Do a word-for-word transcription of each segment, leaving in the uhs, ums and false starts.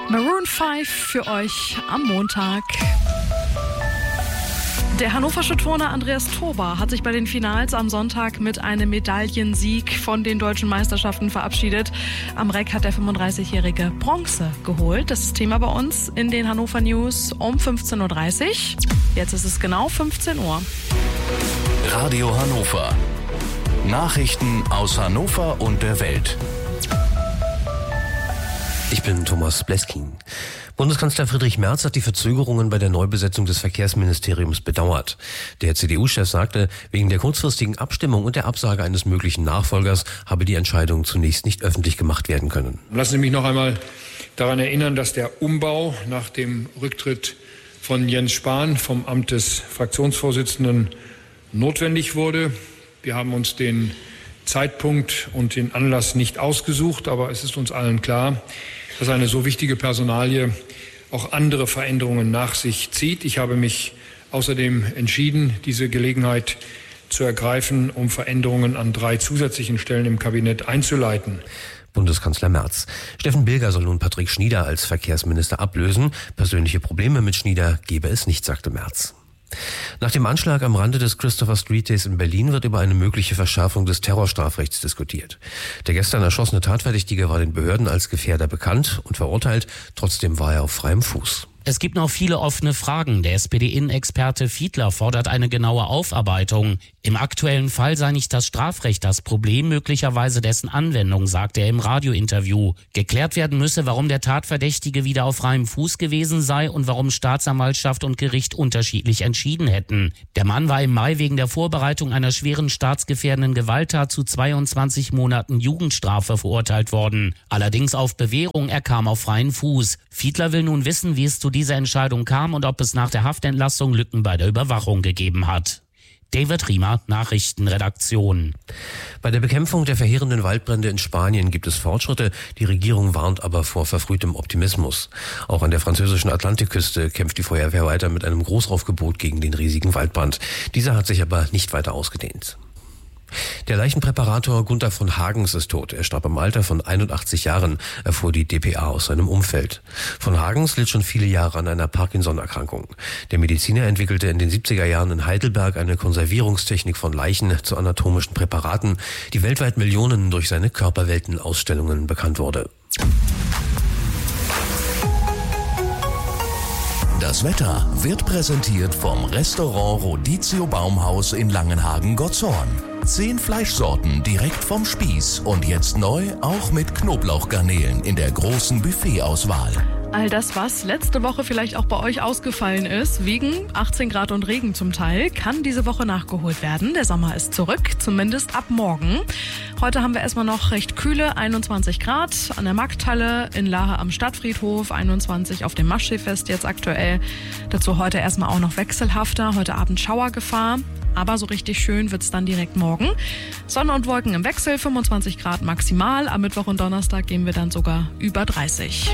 Maroon fünf für euch am Montag. Der hannoversche Turner Andreas Toba hat sich bei den Finals am Sonntag mit einem Medaillensieg von den deutschen Meisterschaften verabschiedet. Am Reck hat der fünfunddreißigjährige Bronze geholt. Das ist Thema bei uns in den Hannover News um fünfzehn Uhr dreißig. Jetzt ist es genau fünfzehn Uhr. Radio Hannover. Nachrichten aus Hannover und der Welt. Ich bin Thomas Bleskin. Bundeskanzler Friedrich Merz hat die Verzögerungen bei der Neubesetzung des Verkehrsministeriums bedauert. Der C D U-Chef sagte, wegen der kurzfristigen Abstimmung und der Absage eines möglichen Nachfolgers habe die Entscheidung zunächst nicht öffentlich gemacht werden können. Lassen Sie mich noch einmal daran erinnern, dass der Umbau nach dem Rücktritt von Jens Spahn vom Amt des Fraktionsvorsitzenden notwendig wurde. Wir haben uns den Zeitpunkt und den Anlass nicht ausgesucht, aber es ist uns allen klar, dass eine so wichtige Personalie auch andere Veränderungen nach sich zieht. Ich habe mich außerdem entschieden, diese Gelegenheit zu ergreifen, um Veränderungen an drei zusätzlichen Stellen im Kabinett einzuleiten. Bundeskanzler Merz. Steffen Bilger soll nun Patrick Schnieder als Verkehrsminister ablösen. Persönliche Probleme mit Schnieder gebe es nicht, sagte Merz. Nach dem Anschlag am Rande des Christopher Street Days in Berlin wird über eine mögliche Verschärfung des Terrorstrafrechts diskutiert. Der gestern erschossene Tatverdächtige war den Behörden als Gefährder bekannt und verurteilt. Trotzdem war er auf freiem Fuß. Es gibt noch viele offene Fragen. Der S P D-Innenexperte Fiedler fordert eine genaue Aufarbeitung. Im aktuellen Fall sei nicht das Strafrecht das Problem, möglicherweise dessen Anwendung, sagt er im Radiointerview. Geklärt werden müsse, warum der Tatverdächtige wieder auf freiem Fuß gewesen sei und warum Staatsanwaltschaft und Gericht unterschiedlich entschieden hätten. Der Mann war im Mai wegen der Vorbereitung einer schweren staatsgefährdenden Gewalttat zu zweiundzwanzig Monaten Jugendstrafe verurteilt worden. Allerdings auf Bewährung, er kam auf freien Fuß. Fiedler will nun wissen, wie es zu dieser Entscheidung kam und ob es nach der Haftentlassung Lücken bei der Überwachung gegeben hat. David Riemer, Nachrichtenredaktion. Bei der Bekämpfung der verheerenden Waldbrände in Spanien gibt es Fortschritte. Die Regierung warnt aber vor verfrühtem Optimismus. Auch an der französischen Atlantikküste kämpft die Feuerwehr weiter mit einem Großaufgebot gegen den riesigen Waldbrand. Dieser hat sich aber nicht weiter ausgedehnt. Der Leichenpräparator Gunther von Hagens ist tot. Er starb im Alter von einundachtzig Jahren, erfuhr die d p a aus seinem Umfeld. Von Hagens litt schon viele Jahre an einer Parkinson-Erkrankung. Der Mediziner entwickelte in den siebziger Jahren in Heidelberg eine Konservierungstechnik von Leichen zu anatomischen Präparaten, die weltweit Millionen durch seine Körperwelten-Ausstellungen bekannt wurde. Das Wetter wird präsentiert vom Restaurant Rodizio Baumhaus in Langenhagen-Gotzorn. Zehn Fleischsorten direkt vom Spieß und jetzt neu auch mit Knoblauchgarnelen in der großen Buffetauswahl. All das, was letzte Woche vielleicht auch bei euch ausgefallen ist, wegen achtzehn Grad und Regen zum Teil, kann diese Woche nachgeholt werden. Der Sommer ist zurück, zumindest ab morgen. Heute haben wir erstmal noch recht kühle einundzwanzig Grad an der Markthalle, in Lahe am Stadtfriedhof, einundzwanzig auf dem Maschseefest jetzt aktuell. Dazu heute erstmal auch noch wechselhafter, heute Abend Schauergefahr. Aber so richtig schön wird's dann direkt morgen. Sonne und Wolken im Wechsel, fünfundzwanzig Grad maximal. Am Mittwoch und Donnerstag gehen wir dann sogar über dreißig.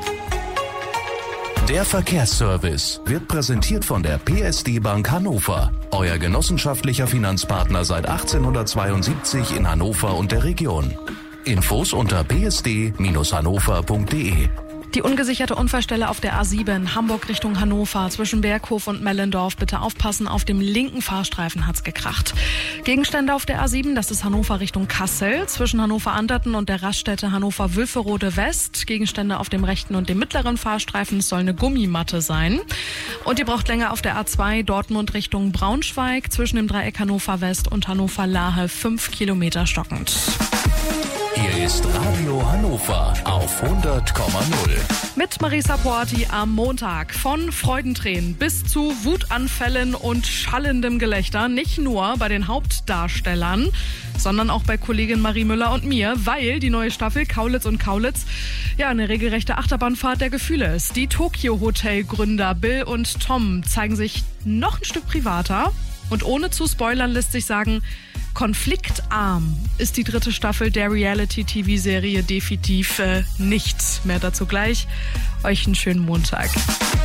Der Verkehrsservice wird präsentiert von der P S D Bank Hannover. Euer genossenschaftlicher Finanzpartner seit achtzehnhundertzweiundsiebzig in Hannover und der Region. Infos unter p s d Bindestrich hannover punkt d e. Die ungesicherte Unfallstelle auf der A sieben, Hamburg Richtung Hannover, zwischen Berghof und Mellendorf. Bitte aufpassen, auf dem linken Fahrstreifen hat's gekracht. Gegenstände auf der A sieben, das ist Hannover Richtung Kassel, zwischen Hannover-Anderten und der Raststätte Hannover-Wülferode West. Gegenstände auf dem rechten und dem mittleren Fahrstreifen, es soll eine Gummimatte sein. Und ihr braucht länger auf der A zwei, Dortmund Richtung Braunschweig, zwischen dem Dreieck Hannover West und Hannover-Lahe, fünf Kilometer stockend. Hier ist Radio Hannover auf hundert Komma null. Mit Marisa Porti am Montag. Von Freudentränen bis zu Wutanfällen und schallendem Gelächter. Nicht nur bei den Hauptdarstellern, sondern auch bei Kollegin Marie Müller und mir, weil die neue Staffel Kaulitz und Kaulitz ja eine regelrechte Achterbahnfahrt der Gefühle ist. Die Tokyo-Hotel-Gründer Bill und Tom zeigen sich noch ein Stück privater. Und ohne zu spoilern lässt sich sagen, konfliktarm ist die dritte Staffel der Reality-T V-Serie definitiv äh, nicht. Mehr dazu gleich. Euch einen schönen Montag.